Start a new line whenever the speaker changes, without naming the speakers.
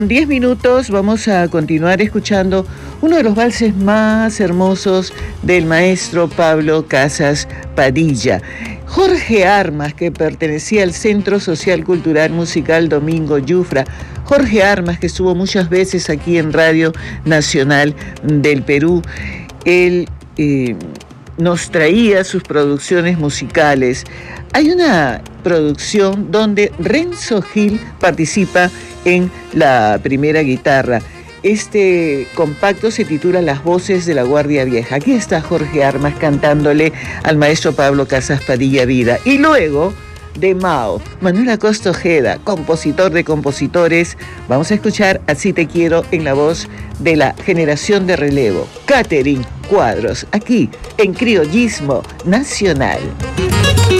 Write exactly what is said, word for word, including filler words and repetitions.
Diez minutos vamos a continuar escuchando uno de los valses más hermosos del maestro Pablo Casas Padilla. Jorge Armas, que pertenecía al Centro Social Cultural Musical Domingo Yufra. Jorge Armas, que estuvo muchas veces aquí en Radio Nacional del Perú. Él eh, nos traía sus producciones musicales. Hay una producción donde Renzo Gil participa en la primera guitarra. Este compacto se titula Las voces de la Guardia Vieja. Aquí está Jorge Armas cantándole al maestro Pablo Casas Padilla Vida. Y luego, de Mao, Manuel Acosta Ojeda, compositor de compositores, vamos a escuchar Así te quiero en la voz de la generación de relevo, Catherine Cuadros, aquí en Criollismo Nacional.